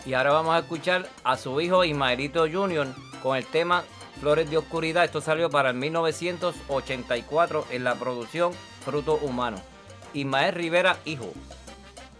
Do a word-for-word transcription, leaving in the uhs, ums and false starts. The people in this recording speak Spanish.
Y ahora vamos a escuchar a su hijo Ismaelito junior con el tema Flores de Oscuridad. Esto salió para el mil novecientos ochenta y cuatro en la producción Fruto Humano. Ismael Rivera, hijo.